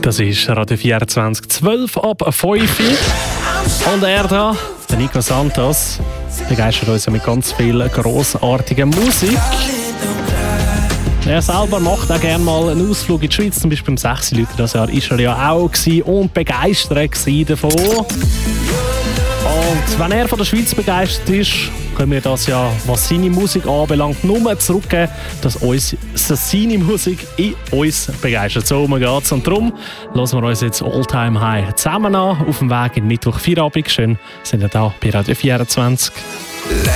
Das ist Radio 24, 12 ab 5 Uhr. Und er da, der Nico Santos, begeistert uns ja mit ganz viel grossartiger Musik. Er selber macht auch gerne mal einen Ausflug in die Schweiz, zum Beispiel beim 6 Leute das Jahr ist er ja auch und begeistert davon. Und wenn er von der Schweiz begeistert ist, können wir das ja, was seine Musik anbelangt, nur zurückgeben, dass seine Musik in uns begeistert. So geht's. Und darum hören wir uns jetzt All Time High zusammen an, auf dem Weg in Mittwoch Feierabend. Schön, sind wir da bei Radio 24.